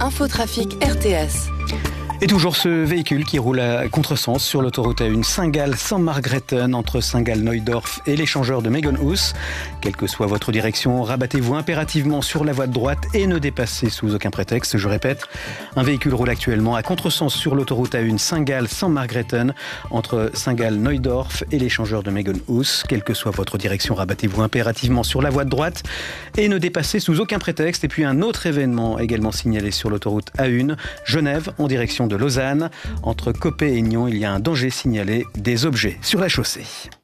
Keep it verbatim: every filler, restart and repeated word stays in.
Infotrafic R T S. Et toujours ce véhicule qui roule à contresens sur l'autoroute A un Saint-Gall-Saint-Margrethen entre Saint-Gall-Neudorf et l'échangeur de Megenhus. Quelle que soit votre direction, rabattez-vous impérativement sur la voie de droite et ne dépassez sous aucun prétexte. Je répète, un véhicule roule actuellement à contresens sur l'autoroute A un Saint-Gall-Saint-Margrethen entre Saint-Gall-Neudorf et l'échangeur de Megenhus. Quelle que soit votre direction, rabattez-vous impérativement sur la voie de droite et ne dépassez sous aucun prétexte. Et puis un autre événement également signalé sur l'autoroute A un, Genève en direction de Lausanne. Entre Coppet et Nyon, il y a un danger signalé des objets sur la chaussée.